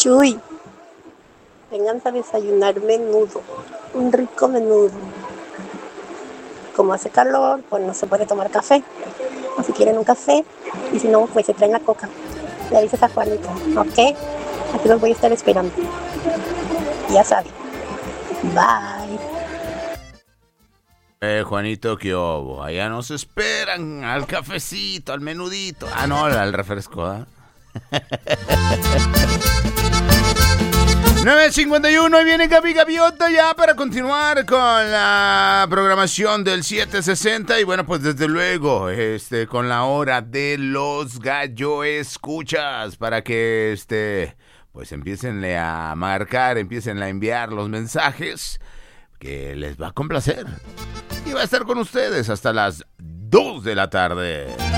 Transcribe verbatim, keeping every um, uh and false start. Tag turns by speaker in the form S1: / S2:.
S1: Chuy, vengan a desayunar menudo, un rico menudo. Como hace calor, pues no se puede tomar café. O si quieren un café, y si no, pues se traen la coca. Le dices a Juanito, ¿ok? Aquí los voy a estar esperando. Ya saben. Bye.
S2: Eh, Juanito, ¿qué hubo? Allá nos esperan al cafecito, al menudito. Ah, no, al refresco, ¿ah? ¿eh? nueve cincuenta y uno y viene Gaby Gaviota ya para continuar con la programación del siete sesenta y bueno, pues desde luego este con la hora de los gallo escuchas para que este pues empiecen a marcar, empiecen a enviar los mensajes que les va a complacer y va a estar con ustedes hasta las dos de la tarde.